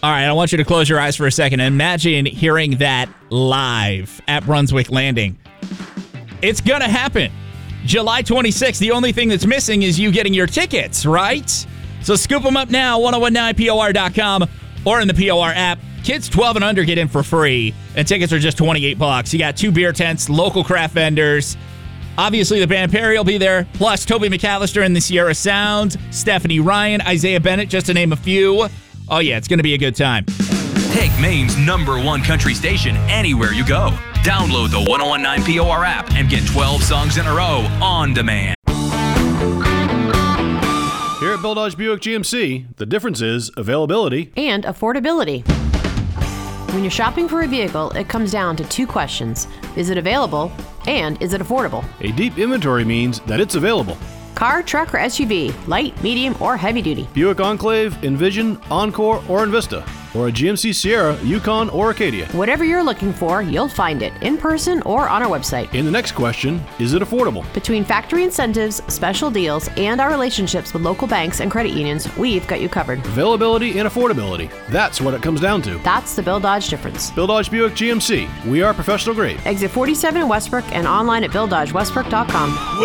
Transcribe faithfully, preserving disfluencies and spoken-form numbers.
All right, I want you to close your eyes for a second and imagine hearing that live at Brunswick Landing. It's going to happen. July twenty-sixth. The only thing that's missing is you getting your tickets, right? So scoop them up now, ten nineteen P O R dot com or in the P O R app. Kids twelve and under get in for free, and tickets are just twenty-eight bucks. You got two beer tents, local craft vendors. Obviously, the band Perry will be there, plus Toby McAllister and the Sierra Sound, Stephanie Ryan, Isaiah Bennett, just to name a few. Oh, yeah, it's going to be a good time. Take Maine's number one country station anywhere you go. Download the ten nineteen P O R app and get twelve songs in a row on demand. Here at Bill Dodge Buick G M C, the difference is availability and affordability. When you're shopping for a vehicle, it comes down to two questions. Is it available? And is it affordable? A deep inventory means that it's available. Car, truck, or S U V, light, medium, or heavy duty. Buick Enclave, Envision, Encore, or Envista. Or a G M C Sierra, Yukon, or Acadia. Whatever you're looking for, you'll find it in person or on our website. In the next question, is it affordable? Between factory incentives, special deals, and our relationships with local banks and credit unions, we've got you covered. Availability and affordability. That's what it comes down to. That's the Bill Dodge difference. Bill Dodge Buick G M C. We are professional grade. Exit forty-seven in Westbrook and online at bill dodge westbrook dot com.